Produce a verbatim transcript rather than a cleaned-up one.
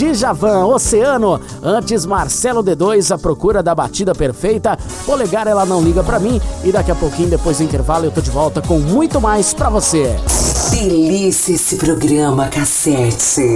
Djavan, Oceano. Antes, Marcelo D dois, A Procura da Batida Perfeita. Polegar, Ela Não Liga Pra Mim. E daqui a pouquinho, depois do intervalo, eu tô de volta com muito mais pra você. Delícia esse programa, Cassete.